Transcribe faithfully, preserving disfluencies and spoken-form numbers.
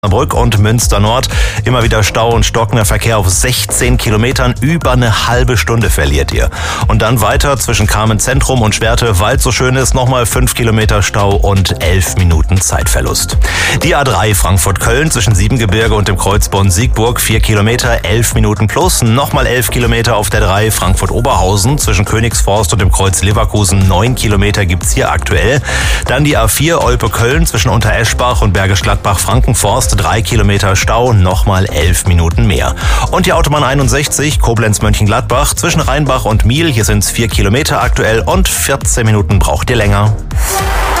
Brück und Münster Nord. Immer wieder Stau und stockender Verkehr auf sechzehn Kilometern. Über eine halbe Stunde verliert ihr. Und dann weiter zwischen Kamen Zentrum und Schwerte, weil es so schön ist, nochmal fünf Kilometer Stau und elf Minuten Zeitverlust. Die A drei Frankfurt-Köln zwischen Siebengebirge und dem Kreuzborn Siegburg, vier Kilometer, elf Minuten plus. Nochmal elf Kilometer auf der drei Frankfurt-Oberhausen zwischen Königsforst und dem Kreuz Leverkusen, neun Kilometer gibt's hier aktuell. Dann die A vier Olpe-Köln zwischen Untereschbach und Bergisch Gladbach-Frankenforst, drei Kilometer Stau, nochmal elf Minuten mehr. Und die Autobahn einundsechzig, Koblenz-Mönchengladbach zwischen Rheinbach und Miel, hier sind's vier Kilometer aktuell und vierzehn Minuten braucht ihr länger.